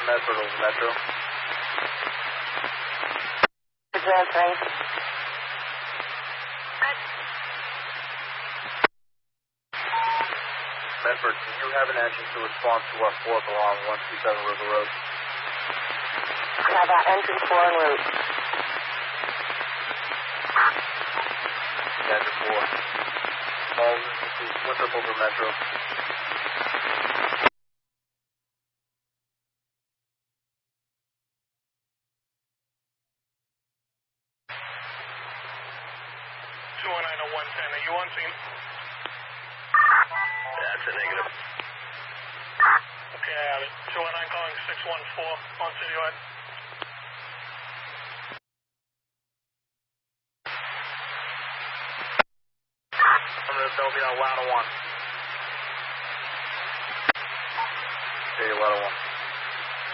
Medford over Metro. Advancing. Medford, do you have an engine to respond to our 4th along 127 River Road? I have that engine 4 en route. Engine 4. All Winthrop over Metro. Are you on scene? That's a negative. Okay, I have it. 219 calling 614 on citywide. I'm going to tell me on ladder 1. Okay, ladder 1.